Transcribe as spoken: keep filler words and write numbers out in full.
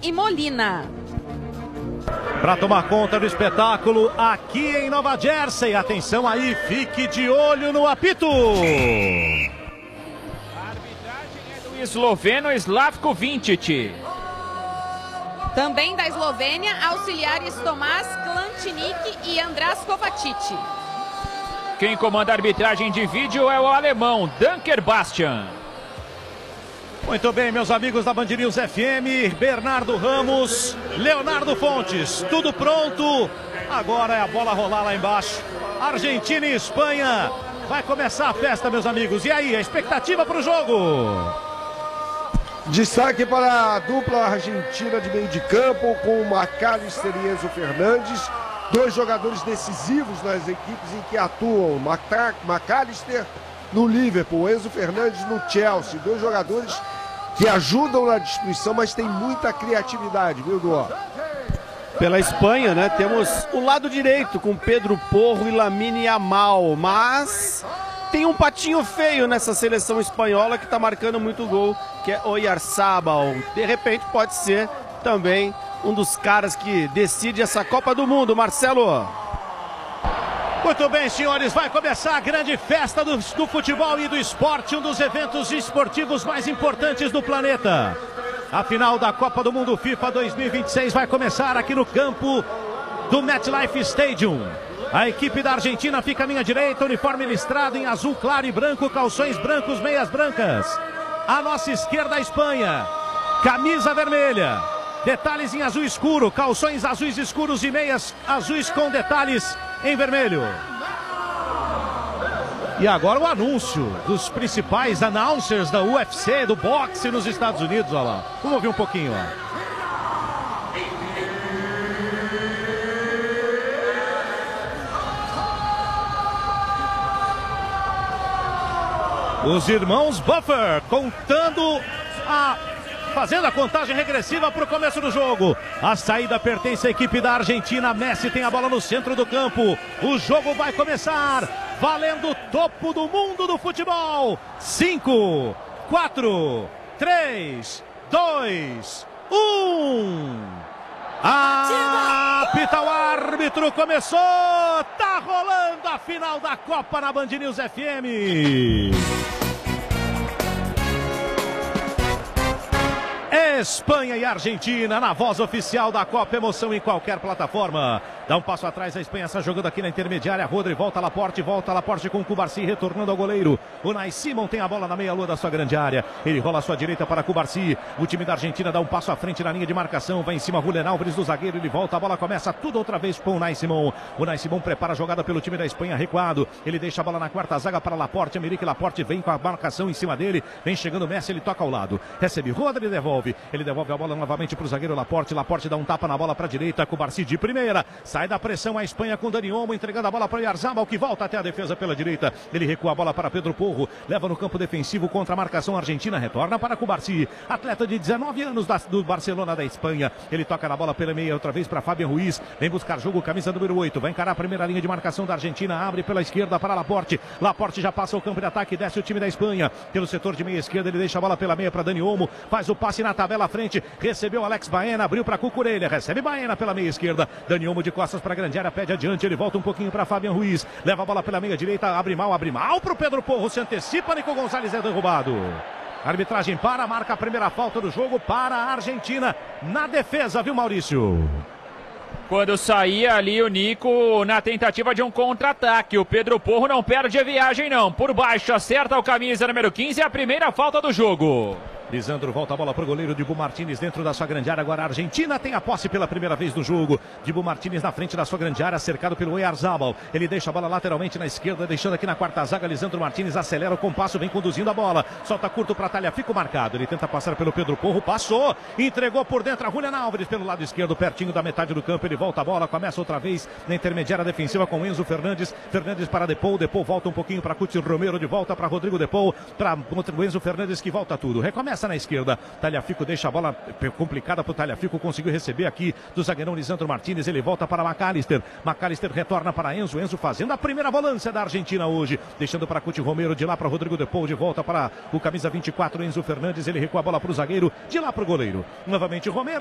e Molina. Para tomar conta do espetáculo aqui em Nova Jersey. Atenção aí, fique de olho no apito. A arbitragem é do esloveno Slavko Vincic. Também da Eslovênia, auxiliares Tomás Klantnik e András Kovacic. Quem comanda a arbitragem de vídeo é o alemão Danker Bastian. Muito bem, meus amigos da Band News F M, Bernardo Ramos, Leonardo Fontes, tudo pronto. Agora é a bola rolar lá embaixo. Argentina e Espanha. Vai começar a festa, meus amigos. E aí, a expectativa para o jogo? Destaque para a dupla argentina de meio de campo com McAllister e Enzo Fernandes. Dois jogadores decisivos nas equipes em que atuam. McAllister no Liverpool, Enzo Fernandes no Chelsea. Dois jogadores que ajudam na destruição, mas tem muita criatividade, viu, Duó? Pela Espanha, né, temos o lado direito com Pedro Porro e Lamine Yamal, mas tem um patinho feio nessa seleção espanhola que está marcando muito gol, que é Oyarzabal. De repente pode ser também um dos caras que decide essa Copa do Mundo, Marcelo. Muito bem, senhores, vai começar a grande festa do, do futebol e do esporte, um dos eventos esportivos mais importantes do planeta. A final da Copa do Mundo FIFA dois mil e vinte e seis vai começar aqui no campo do MetLife Stadium. A equipe da Argentina fica à minha direita, uniforme listrado em azul claro e branco, calções brancos, meias brancas. À nossa esquerda, a Espanha, camisa vermelha, detalhes em azul escuro, calções azuis escuros e meias azuis com detalhes em vermelho. E agora o anúncio dos principais announcers da U F C, do boxe nos Estados Unidos, olha lá. Vamos ouvir um pouquinho, ó. Os irmãos Buffer contando a... fazendo a contagem regressiva para o começo do jogo. A saída pertence à equipe da Argentina. Messi tem a bola no centro do campo. O jogo vai começar. Valendo o topo do mundo do futebol. cinco, quatro, três, dois, um. Apita o árbitro. Começou. Tá rolando a final da Copa na Band News F M. Espanha e Argentina na voz oficial da Copa, emoção em qualquer plataforma. Dá um passo atrás, a Espanha está jogando aqui na intermediária. Rodri volta a Laporte, volta a Laporte com o Cubarsí retornando ao goleiro. O Nai Simon tem a bola na meia-lua da sua grande área. Ele rola à sua direita para Cubarsí. O time da Argentina dá um passo à frente na linha de marcação. Vai em cima Julián Álvares do zagueiro. Ele volta, a bola começa tudo outra vez com o Nai Simon. O Nai Simon prepara a jogada pelo time da Espanha recuado. Ele deixa a bola na quarta zaga para Laporte. América Laporte vem com a marcação em cima dele. Vem chegando o Messi, ele toca ao lado. Recebe Rodri e devolve. Ele devolve a bola novamente para o zagueiro Laporte. Laporte dá um tapa na bola para a direita. Cubarsí de primeira. Sai da pressão a Espanha com Dani Olmo, entregando a bola para o Oyarzabal, que volta até a defesa pela direita. Ele recua a bola para Pedro Porro. Leva no campo defensivo contra a marcação argentina. Retorna para Cubarsí. Atleta de dezenove anos da, do Barcelona da Espanha. Ele toca na bola pela meia outra vez para Fabian Ruiz. Vem buscar jogo, camisa número oito. Vai encarar a primeira linha de marcação da Argentina. Abre pela esquerda para Laporte. Laporte já passa o campo de ataque. Desce o time da Espanha. Pelo setor de meia esquerda, ele deixa a bola pela meia para Dani Olmo. Faz o passe na tabela à frente. Recebeu Alex Baena. Abriu para Cucurella. Recebe Baena pela meia esquerda. Dani Olmo de costas para a grande área. Pede adiante. Ele volta um pouquinho para Fabian Ruiz. Leva a bola pela meia direita. Abre mal, abre mal para o Pedro Porro. Se antecipa. Nico Gonzalez é derrubado. A arbitragem para, marca a primeira falta do jogo para a Argentina na defesa, viu, Maurício? Quando saía ali o Nico na tentativa de um contra-ataque. O Pedro Porro não perde a viagem, não. Por baixo, acerta o camisa número quinze. É a primeira falta do jogo. Lisandro volta a bola para o goleiro Dibu Martínez dentro da sua grande área. Agora a Argentina tem a posse pela primeira vez no jogo. Dibu Martínez na frente da sua grande área, cercado pelo Oyarzabal. Ele deixa a bola lateralmente na esquerda, deixando aqui na quarta zaga. Lisandro Martínez acelera o compasso, vem conduzindo a bola. Solta curto para Tagliafico marcado. Ele tenta passar pelo Pedro Porro, passou. Entregou por dentro a Julián Álvares pelo lado esquerdo, pertinho da metade do campo. Ele volta a bola, começa outra vez na intermediária defensiva com Enzo Fernandes. Fernandes para Depou, Depou volta um pouquinho para Cuti Romero, de volta para Rodrigo Depou, para o Enzo Fernandes que volta tudo. Recomeça na esquerda. Tagliafico deixa a bola complicada para o Tagliafico, conseguiu receber aqui do zagueirão Lisandro Martínez. Ele volta para McAllister. McAllister retorna para Enzo. Enzo fazendo a primeira volância da Argentina hoje, deixando para Cuti Romero, de lá para Rodrigo Depou, de volta para o camisa vinte e quatro, Enzo Fernandes. Ele recua a bola para o zagueiro, de lá para o goleiro. Novamente Romero.